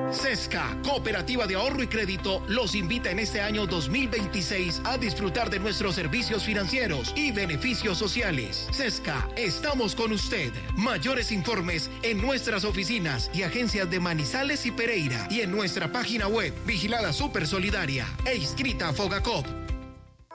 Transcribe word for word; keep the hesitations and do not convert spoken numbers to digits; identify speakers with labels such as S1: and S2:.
S1: Sesca, Cooperativa de Ahorro y Crédito, los invita en este año dos mil veintiséis a disfrutar de nuestros servicios financieros y beneficios sociales. Sesca, estamos con usted. Mayores informes en nuestras oficinas y agencias de Manizales y Pereira y en nuestra página web, vigilada Super Solidaria e inscrita a Fogacop.